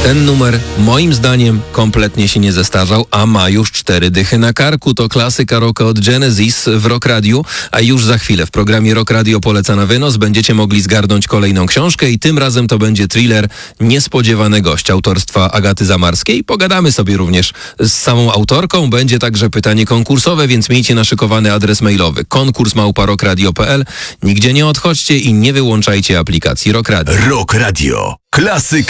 Ten numer moim zdaniem kompletnie się nie zestarzał, a ma już 4 dychy na karku. To klasyka rocka od Genesis w Rock Radiu, a już za chwilę w programie Rock Radio Poleca na wynos będziecie mogli zgarnąć kolejną książkę i tym razem to będzie thriller Niespodziewany gość autorstwa Agaty Zamarskiej. Pogadamy sobie również z samą autorką. Będzie także pytanie konkursowe, więc miejcie naszykowany adres mailowy konkurs@rockradio.pl. Nigdzie nie odchodźcie i nie wyłączajcie aplikacji Rock Radio. Rock Radio. Klasyka